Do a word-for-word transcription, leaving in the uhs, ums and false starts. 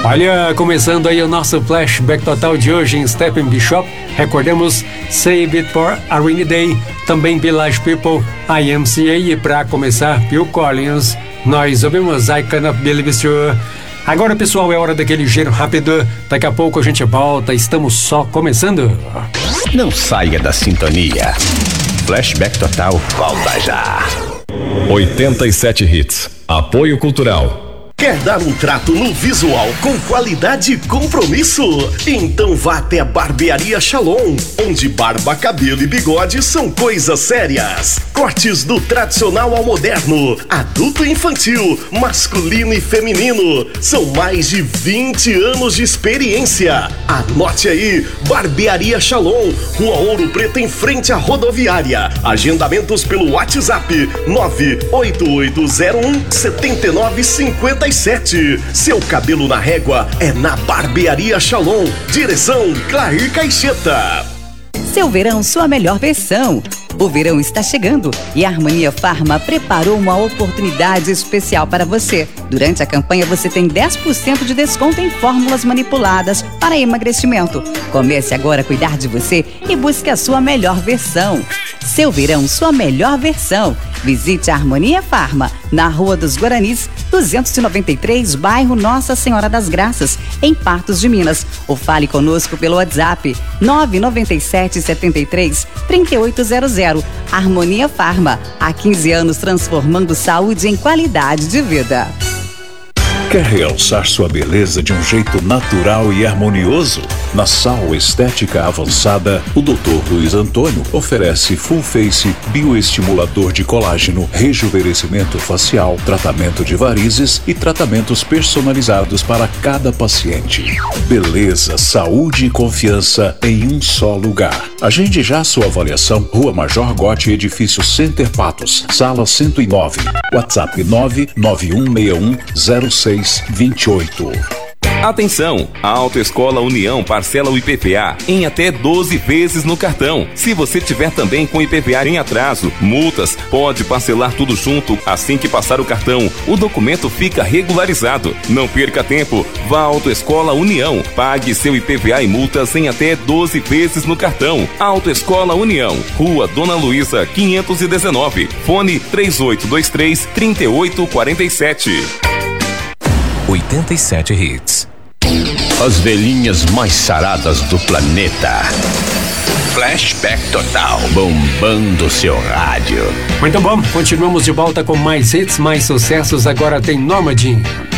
Olha, começando aí o nosso flashback total de hoje em Stephen Bishop, recordamos Save It for a Rainy Day, também Village People, I M C A e pra começar, Phil Collins, nós ouvimos I Cannot Believe It's True. Agora, pessoal, é hora daquele giro rápido, daqui a pouco a gente volta, estamos só começando. Não saia da sintonia, Flashback Total volta já. oitenta e sete Hits, apoio cultural. Quer dar um trato no visual com qualidade e compromisso? Então vá até a Barbearia Shalom, onde barba, cabelo e bigode são coisas sérias. Cortes do tradicional ao moderno, adulto e infantil, masculino e feminino. São mais de vinte anos de experiência. Anote aí, Barbearia Shalom, Rua Ouro Preto em frente à rodoviária. Agendamentos pelo WhatsApp nove oito oito zero um sete nove cinco sete. Seu cabelo na régua é na Barbearia Shalom. Direção Clair Caixeta. Seu verão, sua melhor versão. O verão está chegando e a Harmonia Farma preparou uma oportunidade especial para você. Durante a campanha você tem dez por cento de desconto em fórmulas manipuladas para emagrecimento. Comece agora a cuidar de você e busque a sua melhor versão. Seu verão, sua melhor versão. Visite a Harmonia Farma, na Rua dos Guaranis, duzentos e noventa e três, bairro Nossa Senhora das Graças, em Patos de Minas. Ou fale conosco pelo WhatsApp nove nove sete sete três três oito zero zero. Harmonia Farma, há quinze anos transformando saúde em qualidade de vida. Quer realçar sua beleza de um jeito natural e harmonioso? Na Sal Estética Avançada, o doutor Luiz Antônio oferece Full Face, bioestimulador de colágeno, rejuvenescimento facial, tratamento de varizes e tratamentos personalizados para cada paciente. Beleza, saúde e confiança em um só lugar. Agende já sua avaliação. Rua Major Gotti, Edifício Center Patos, Sala cento e nove. WhatsApp nove nove um seis um zero seis dois oito. Atenção! A Autoescola União parcela o I P V A em até doze vezes no cartão. Se você tiver também com I P V A em atraso, multas, pode parcelar tudo junto assim que passar o cartão. O documento fica regularizado. Não perca tempo. Vá à Autoescola União. Pague seu I P V A e multas em até doze vezes no cartão. Autoescola União. Rua Dona Luísa, quinhentos e dezenove. Fone três oito dois três, três oito quatro sete. oitenta e sete Hits. As velhinhas mais saradas do planeta. Flashback Total, bombando seu rádio. Muito bom, continuamos de volta com mais hits, mais sucessos. Agora tem Norma Jean.